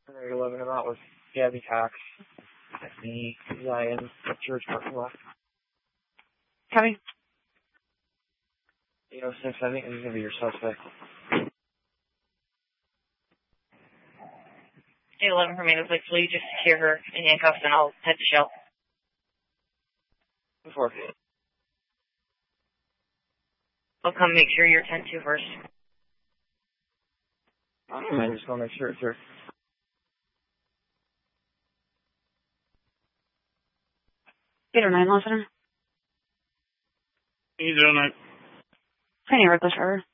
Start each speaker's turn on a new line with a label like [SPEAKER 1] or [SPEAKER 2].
[SPEAKER 1] 11, I'm out with Gabby Cox at the Zion Church parking lot.
[SPEAKER 2] Copy.
[SPEAKER 1] 806, I think this is going to be your suspect.
[SPEAKER 2] 811 for me, looks like Lee, just secure her in handcuffs and I'll head to Shell.
[SPEAKER 1] Before.
[SPEAKER 2] I'll come make sure you're 10-2 first.
[SPEAKER 1] I just want to make sure it's her.
[SPEAKER 2] Get her 9 listener.
[SPEAKER 3] 809.
[SPEAKER 2] Any reckless driver.